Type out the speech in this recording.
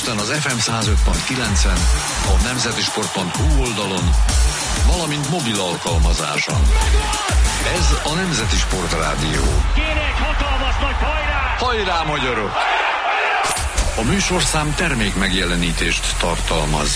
Budapesten az FM 105.9-en, a nemzetisport.hu oldalon, valamint mobil alkalmazáson. Ez a Nemzeti Sport Rádió. Kérek hatalmas nagy hajrá! Hajrá, magyarok! A műsorszám termék megjelenítést tartalmaz.